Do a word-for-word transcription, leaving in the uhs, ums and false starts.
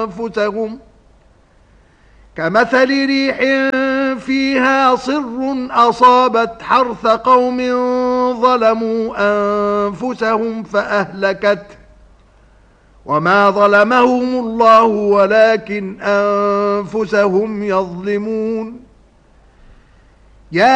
أنفسهم كمثل ريح فيها صر أصابت حرث قوم ظلموا أنفسهم فأهلكته وما ظلمهم الله ولكن أنفسهم يظلمون